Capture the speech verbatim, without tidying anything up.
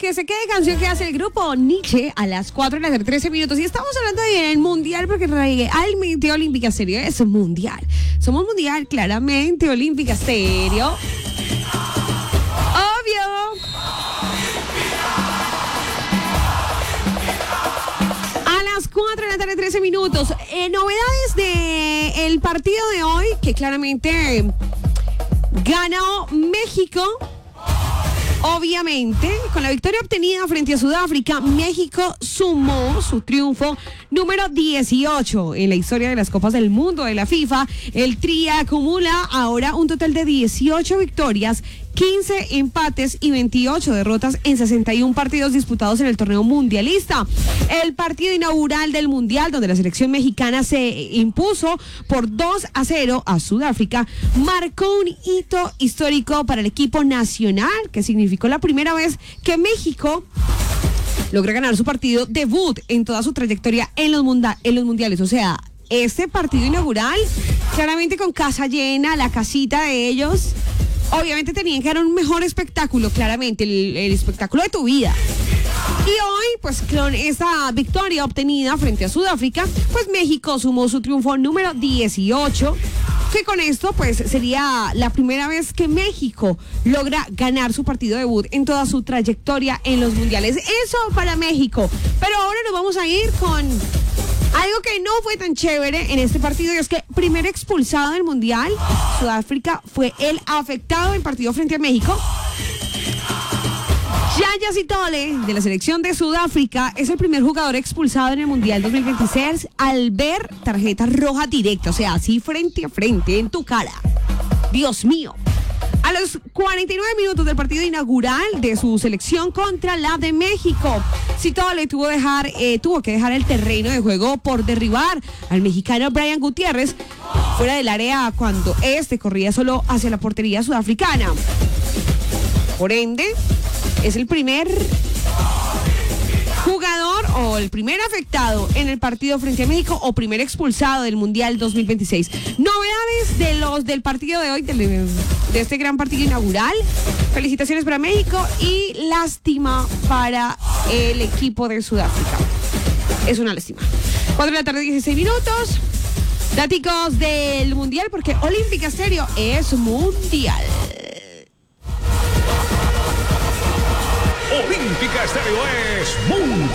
que se quede canción que hace el grupo Nietzsche a las cuatro de la tarde, trece minutos. Y estamos hablando del mundial porque realmente Olímpica Estéreo es mundial. Somos mundial, claramente, Olímpica Estéreo. Obvio. A las cuatro de la tarde, trece minutos. Eh, novedades del partido de hoy, que claramente ganó México. Obviamente, con la victoria obtenida frente a Sudáfrica, México sumó su triunfo número dieciocho en la historia de las Copas del Mundo de la FIFA. El Tri acumula ahora un total de dieciocho victorias, quince empates y veintiocho derrotas en sesenta y uno partidos disputados en el torneo mundialista. El partido inaugural del Mundial, donde la selección mexicana se impuso por dos a cero a Sudáfrica, marcó un hito histórico para el equipo nacional, que significó la primera vez que México logra ganar su partido debut en toda su trayectoria en los, munda- en los mundiales. O sea, este partido inaugural, claramente con casa llena, la casita de ellos. Obviamente tenían que dar un mejor espectáculo, claramente, el, el espectáculo de tu vida. Y hoy, pues con esa victoria obtenida frente a Sudáfrica, pues México sumó su triunfo número dieciocho, que con esto pues sería la primera vez que México logra ganar su partido debut en toda su trayectoria en los mundiales. Eso para México. Pero ahora nos vamos a ir con algo que no fue tan chévere en este partido, y es que primer expulsado del Mundial, Sudáfrica fue el afectado en partido frente a México. Yaya Sithole, de la selección de Sudáfrica, es el primer jugador expulsado en el Mundial dos mil veintiséis al ver tarjeta roja directa, o sea, así frente a frente, en tu cara. Dios mío. A los cuarenta y nueve minutos del partido inaugural de su selección contra la de México, Sithole tuvo, dejar, eh, tuvo que dejar el terreno de juego por derribar al mexicano Brian Gutiérrez fuera del área cuando este corría solo hacia la portería sudafricana. Por ende, es el primer jugador o el primer afectado en el partido frente a México o primer expulsado del Mundial dos mil veintiséis. Novedades de los del partido de hoy, de, de este gran partido inaugural. Felicitaciones para México y lástima para el equipo de Sudáfrica. Es una lástima. cuatro de la tarde, dieciséis minutos. Daticos del Mundial, porque Olímpica Estéreo es mundial. Olímpica Estéreo es mundial.